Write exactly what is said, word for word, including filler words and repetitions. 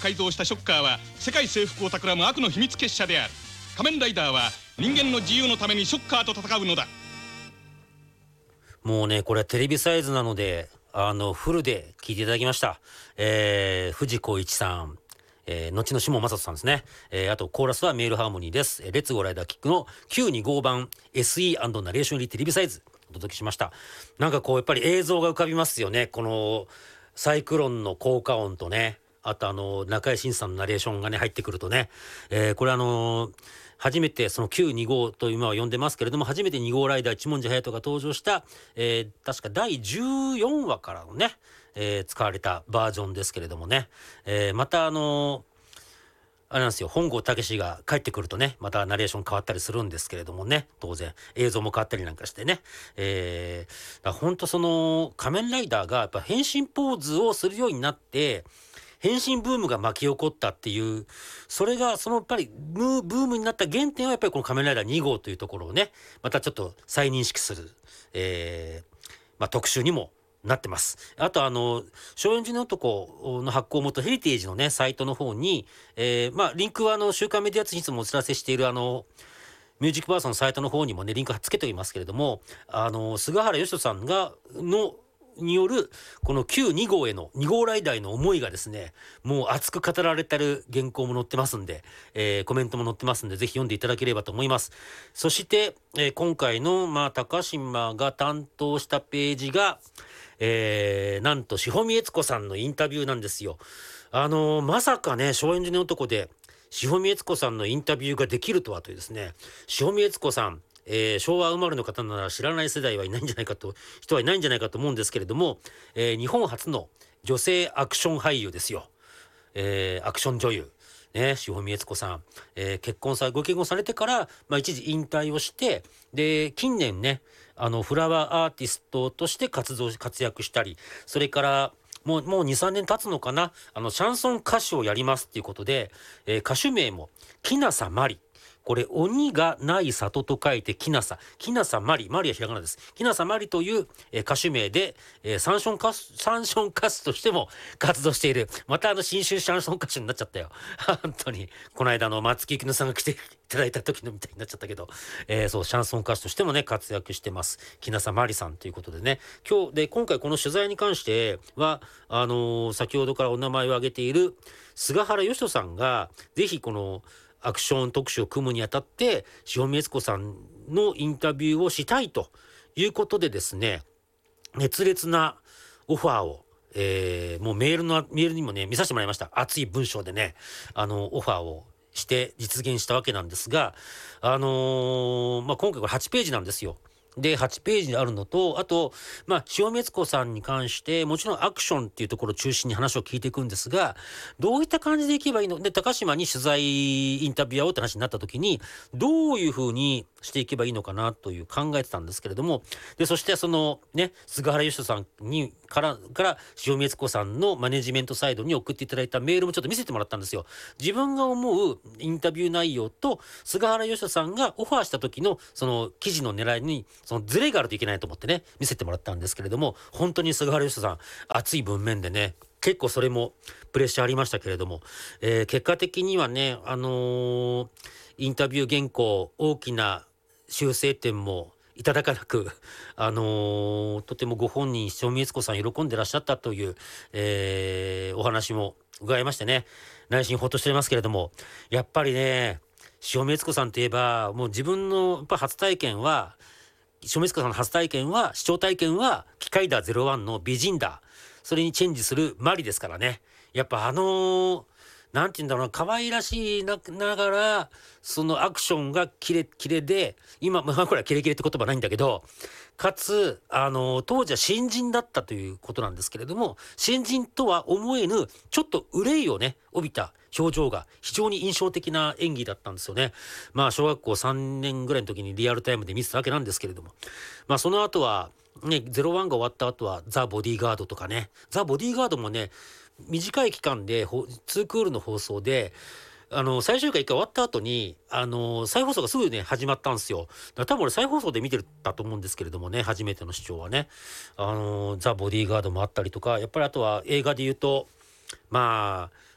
改造したショッカーは世界征服を企む悪の秘密結社である。仮面ライダーは人間の自由のためにショッカーと戦うのだ。 もうねこれはテレビサイズなのであのフルで聞いていただきました。えー、藤子一さん、えー、後の下正人さんですね。えー、あとコーラスはメールハーモニーです。レッツゴーライダーキックのきゅうにご版 エスイー& ナレーション入りテレビサイズお届けしました。なんかこうやっぱり映像が浮かびますよね。このサイクロンの効果音とね、あとあの中井慎さんのナレーションがね入ってくるとね、えー、これあのー初めてそのきゅうにごと今は呼んでますけれども、初めてに号ライダー一文字隼人が登場した、えー、確かだいじゅうよんわからのね、えー、使われたバージョンですけれどもね、えー、またあのー、あれなんですよ、本郷武が帰ってくるとねまたナレーション変わったりするんですけれどもね、当然映像も変わったりなんかしてね、えー、だほんとその仮面ライダーがやっぱ変身ポーズをするようになって変身ブームが巻き起こったっていう、それがそのやっぱりブームになった原点はやっぱりこの仮面ライダーに号というところをねまたちょっと再認識する、えーまあ、特集にもなってます。あとあの松陰寺の男の発行元ヘリテージのねサイトの方に、えー、まあリンクはあの週刊メディア通にいつもお知らせしているあのミュージックバースのサイトの方にもねリンクつけておきますけれども、あの菅原義人さんがのによるこのきゅうに号へのに号ライダーへの思いがですねもう熱く語られてる原稿も載ってますんで、えー、コメントも載ってますんでぜひ読んでいただければと思います。そして、えー、今回の、まあ、高島が担当したページが、えー、なんと志保美悦子さんのインタビューなんですよ。あのー、まさかね松陰寺の男で志保美悦子さんのインタビューができるとはというですね、志保美悦子さんえー、昭和生まれの方なら知らない世代はいないんじゃないかと人はいないんじゃないかと思うんですけれども、えー、日本初の女性アクション俳優ですよ、えー、アクション女優ね、志保美悦子さん、えー、結婚さご結婚されてから、まあ、一時引退をしてで近年ねあのフラワーアーティストとして活動活躍したり、それからもうもう にさんねん経つのかな、あのシャンソン歌手をやりますっていうことで、えー、歌手名も木なさまり、これ鬼がない里と書いてきなさ、きなさまり、まりはひらがなです。きなさまりという、えー、歌手名で、えー、サンション歌手サンション歌手としても活動している。またあの新春シャンソン歌手になっちゃったよ。本当にこの間の松木由紀乃さんが来ていただいた時のみたいになっちゃったけど、えー、そうシャンソン歌手としてもね活躍してます。きなさまりさんということでね、今日で今回この取材に関してはあのー、先ほどからお名前を挙げている菅原義人さんがぜひこのアクション特集を組むにあたって志保美悦子さんのインタビューをしたいということでですね、熱烈なオファーを、えー、もうメールのメールにもね見させてもらいました。熱い文章でねあのオファーをして実現したわけなんですが、あのーまあ、今回これはちページなんですよ。ではちページにあるのと、あとまあ志保美悦子さんに関してもちろんアクションっていうところを中心に話を聞いていくんですが、どういった感じでいけばいいので、高島に取材インタビュアーをって話になった時にどういうふうにしていけばいいのかなという考えてたんですけれども、でそしてそのね菅原義人さんにからから志保美悦子さんのマネジメントサイドに送っていただいたメールもちょっと見せてもらったんですよ。自分が思うインタビュー内容と菅原義人さんがオファーした時のその記事の狙いにそのズレがあるといけないと思ってね見せてもらったんですけれども、本当に菅原義人さん熱い文面でね結構それもプレッシャーありましたけれども、えー、結果的にはねあのー、インタビュー原稿大きな修正点もいただかなく、あのー、とてもご本人志保美悦子さん喜んでらっしゃったという、えー、お話も伺いましてね内心ほっとしてますけれども、やっぱりね志保美悦子さんといえばもう自分のやっぱ初体験は志保美悦子さんの初体験は視聴体験は機械ダーゼロワンの美人だ、それにチェンジするマリですからね。やっぱあのー、なんて言うんだろうな、可愛らしいながらそのアクションがキレキレで、今まあこれはキレキレって言葉ないんだけど、かつあの当時は新人だったということなんですけれども、新人とは思えぬちょっと憂いをね帯びた表情が非常に印象的な演技だったんですよね。まあ小学校さんねんぐらいの時にリアルタイムで見てたわけなんですけれども、まあその後はねゼロワンが終わった後はザ・ボディーガードとかね、ザ・ボディーガードもね短い期間でツークールの放送であの最終回一回終わった後にあの再放送がすぐね始まったんですよ。だから多分俺再放送で見てたと思うんですけれどもね、初めての視聴はねあのザ・ボディーガードもあったりとか、やっぱりあとは映画で言うとまあ